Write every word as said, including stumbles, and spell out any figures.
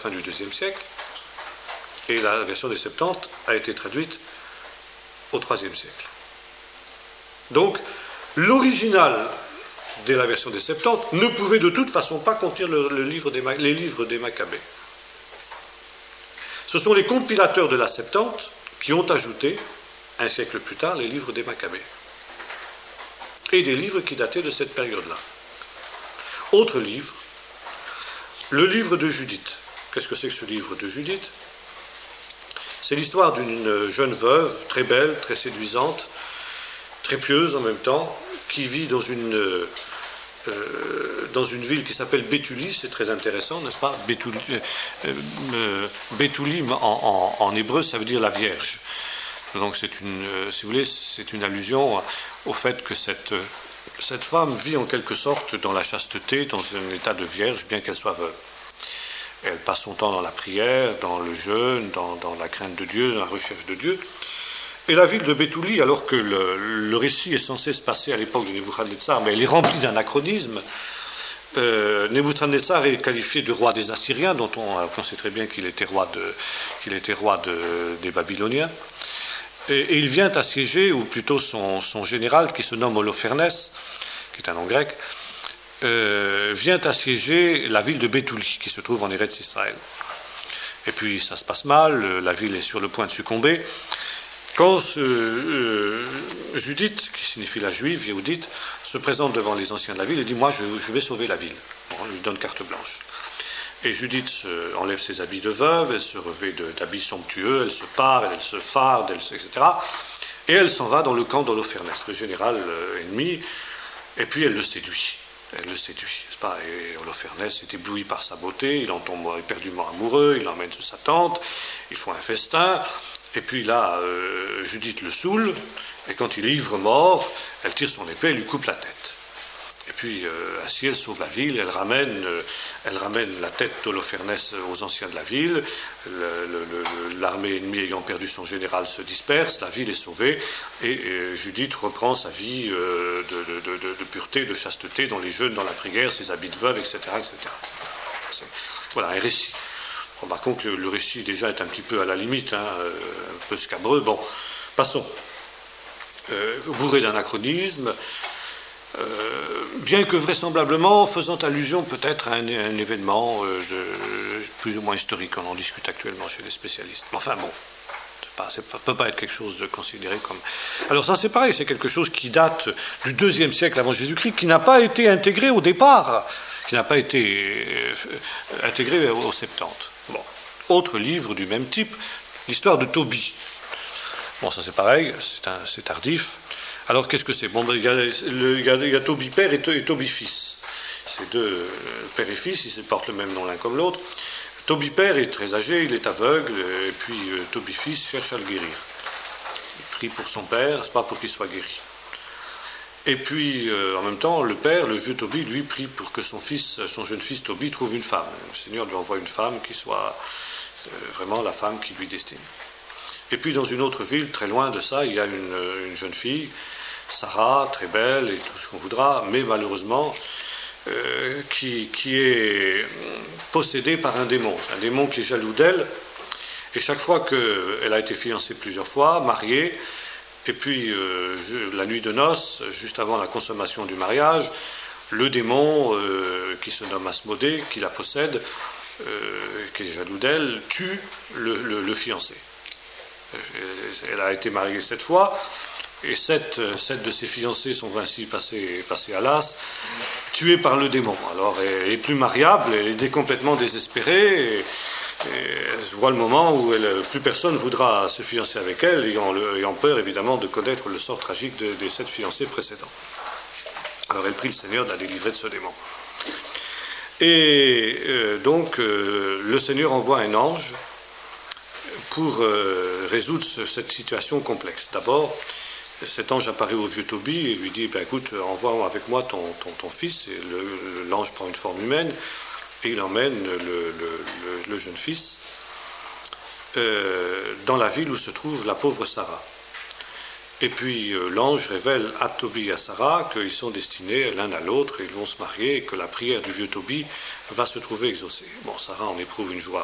fin du deuxième siècle, et la version des Septante a été traduite au troisième siècle. Donc, l'original de la version des Septante ne pouvait de toute façon pas contenir le, le livre des, les livres des Maccabées. Ce sont les compilateurs de la Septante qui ont ajouté, un siècle plus tard, les livres des Maccabées. Et des livres qui dataient de cette période-là. Autre livre, le livre de Judith. Qu'est-ce que c'est que ce livre de Judith? C'est l'histoire d'une jeune veuve, très belle, très séduisante, très pieuse en même temps, qui vit dans une, euh, dans une ville qui s'appelle Béthulie. C'est très intéressant, n'est-ce pas? Béthulie, euh, euh, Béthulie en, en, en hébreu, ça veut dire la Vierge. Donc c'est une, euh, si vous voulez, c'est une allusion au fait que cette, euh, cette femme vit en quelque sorte dans la chasteté, dans un état de vierge, bien qu'elle soit veuve. Elle passe son temps dans la prière, dans le jeûne, dans, dans la crainte de Dieu, dans la recherche de Dieu. Et la ville de Béthulie, alors que le, le récit est censé se passer à l'époque de Nebuchadnezzar, mais elle est remplie d'anachronismes. Euh, Nebuchadnezzar est qualifié de roi des Assyriens, dont on, on sait très bien qu'il était roi, de, qu'il était roi de, des Babyloniens. Et, et il vient assiéger, ou plutôt son, son général, qui se nomme Holofernes, qui est un nom grec, euh, vient assiéger la ville de Béthulie, qui se trouve en Eretz Israël. Et puis ça se passe mal, la ville est sur le point de succomber. Quand ce, euh, Judith, qui signifie la juive, Yehudit, se présente devant les anciens de la ville et dit « Moi, je, je vais sauver la ville. » Bon, on lui donne carte blanche. Et Judith se, enlève ses habits de veuve, elle se revêt d'habits somptueux, elle se pare, elle se farde, elle se, et cetera. Et elle s'en va dans le camp d'Holoferne, le général euh, ennemi, et puis elle le séduit. Elle le séduit, n'est-ce pas? Et Holoferne est ébloui par sa beauté, il en tombe éperdument amoureux, il l'emmène sous sa tente, ils font un festin, et puis là, euh, Judith le saoule, et quand il est ivre mort, elle tire son épée et lui coupe la tête. Et puis, euh, ainsi, elle sauve la ville, elle ramène, euh, elle ramène la tête d'Holoferne aux anciens de la ville, le, le, le, l'armée ennemie ayant perdu son général se disperse, la ville est sauvée, et, et Judith reprend sa vie euh, de, de, de, de pureté, de chasteté, dans les jeûnes, dans la prière, ses habits de veuve, et cetera, et cetera. C'est, voilà, un récit. Remarquons que le, le récit déjà est un petit peu à la limite, hein, un peu scabreux. Bon, passons. Euh, bourré d'anachronismes, Euh, bien que vraisemblablement faisant allusion peut-être à un, un événement euh, de, plus ou moins historique, on en discute actuellement chez les spécialistes. Mais enfin bon, ça ne peut pas être quelque chose de considéré comme... Alors ça c'est pareil, c'est quelque chose qui date du deuxième siècle avant Jésus-Christ, qui n'a pas été intégré au départ, qui n'a pas été euh, intégré aux Septante. Bon. Autre livre du même type, l'histoire de Tobie. Bon, ça c'est pareil, c'est, un, c'est tardif. Alors, qu'est-ce que c'est? Bon, il y a, le, il y a, il y a Tobie père et, et Tobie fils. C'est deux euh, père et fils, ils portent le même nom l'un comme l'autre. Tobie père est très âgé, il est aveugle, et puis euh, Tobie fils cherche à le guérir. Il prie pour son père, c'est pas pour qu'il soit guéri. Et puis, euh, en même temps, le père, le vieux Tobie, lui, prie pour que son fils, son jeune fils Tobie, trouve une femme. Le Seigneur lui envoie une femme qui soit euh, vraiment la femme qui lui destine. Et puis, dans une autre ville, très loin de ça, il y a une, une jeune fille, Sarah, très belle et tout ce qu'on voudra, mais malheureusement euh, qui, qui est possédée par un démon, un démon qui est jaloux d'elle, et chaque fois qu'elle a été fiancée plusieurs fois, mariée, et puis euh, je, la nuit de noces, juste avant la consommation du mariage, le démon euh, qui se nomme Asmodée, qui la possède, euh, qui est jaloux d'elle, tue le, le, le fiancé. Elle a été mariée sept fois, et sept, sept de ses fiancés sont ainsi passés, passés à l'as, tués par le démon. Alors elle est plus mariable, elle est complètement désespérée, et, et elle voit le moment où elle, plus personne voudra se fiancer avec elle, ayant, le, ayant peur évidemment de connaître le sort tragique de, des sept fiancés précédents. Alors elle prie le Seigneur de la délivrer de ce démon. Et euh, donc euh, le Seigneur envoie un ange pour euh, résoudre ce, cette situation complexe. D'abord, cet ange apparaît au vieux Tobie et lui dit ben, « Écoute, envoie avec moi ton, ton, ton fils. » Et le, l'ange prend une forme humaine et il emmène le, le, le, le jeune fils euh, dans la ville où se trouve la pauvre Sarah. Et puis euh, l'ange révèle à Tobie et à Sarah qu'ils sont destinés l'un à l'autre, ils vont se marier et que la prière du vieux Tobie va se trouver exaucée. Bon, Sarah en éprouve une joie